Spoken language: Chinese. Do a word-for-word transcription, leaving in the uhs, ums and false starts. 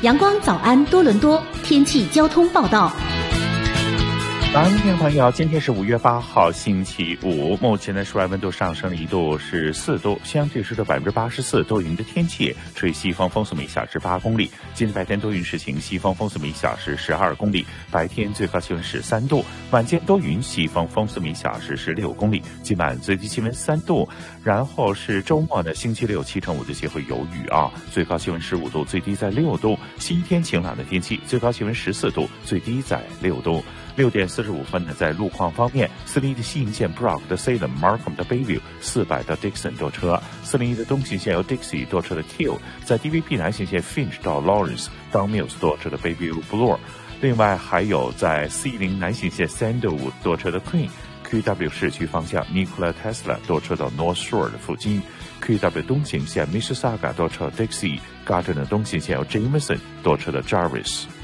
阳光早安多伦多天气交通报道。 早安，听众朋友，今天是五月八号，星期五。目前的室外温度上升了一度，是四度，相对湿度百分之八十四，多云的天气，吹西风，风速每小时八公里。今天白天多云时晴，西风风速每小时十二公里，白天最高气温十三度，晚间多云，西风风速每小时十六公里。今晚最低气温三度，然后是周末的星期六七成五这些会有雨啊，最高气温十五度，最低在六度。星期天晴朗的天气，最高气温十四度，最低在六度。六点四十五分呢，在路况方面，四零一的西营线 Brock 的 Salem、Markham 的 Bayview， 四百到 Dixon 多车；四零一的东行线由 Dixie 多车的 Teal， 在 D V P 南行线 Finch 到 Lawrence、Don Mills 多车的 Bayview Bloor。另外还有在 C 零南行线 Sandalwood 多车的 Queen。Q W 市区方向 Nikola Tesla 多车到 North Shore 的附近。Q W 东行线 Mississauga 多车 Dixie， Gardner 的东行线由 Jameson 多车的 Jarvis。